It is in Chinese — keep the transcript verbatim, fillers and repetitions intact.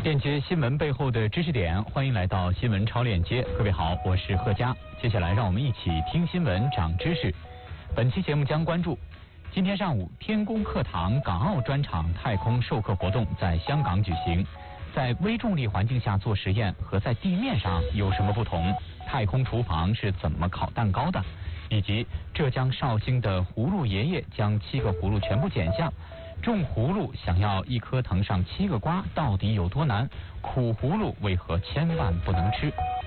链接新闻背后的知识点，欢迎来到新闻超链接。各位好，我是贺佳。接下来让我们一起听新闻长知识。本期节目将关注今天上午天宫课堂港澳专场太空授课活动在香港举行。在微重力环境下做实验和在地面上有什么不同？太空厨房是怎么烤蛋糕的？以及浙江绍兴的葫芦爷爷将七个葫芦全部剪下。种葫芦想要一棵藤上七个瓜，到底有多难？苦葫芦为何千万不能吃？